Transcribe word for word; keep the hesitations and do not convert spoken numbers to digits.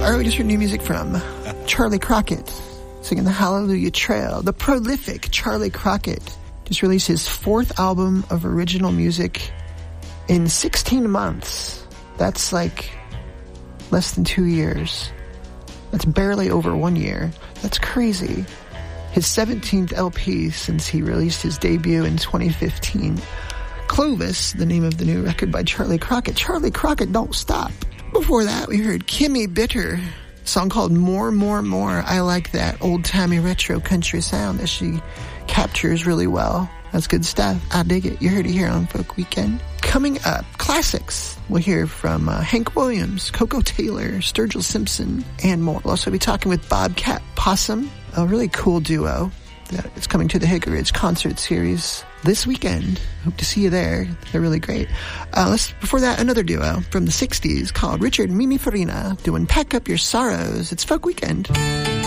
All right, we just heard new music from Charlie Crockett singing the Hallelujah Trail. The prolific Charlie Crockett just released his fourth album of original music in sixteen months. That's like less than two years. That's barely over one year. That's crazy. His seventeenth L P since he released his debut in twenty fifteen. Clovis, the name of the new record by Charlie Crockett. Charlie Crockett, don't stop. Before that, we heard Kimmy Bitter, a song called More, More, More. I like that old-timey retro country sound that she captures really well. That's good stuff. I dig it. You heard it here on Folk Weekend. Coming up, classics. We'll hear from uh, Hank Williams, Coco Taylor, Sturgill Simpson, and more. We'll also be talking with Bobcat Possum, a really cool duo that is coming to the Hickory Ridge Concert Series this weekend. Hope to see you there. They're really great. Uh, let's, before that, another duo from the sixties called Richard and Mimi Farina doing Pack Up Your Sorrows. It's Folk Weekend.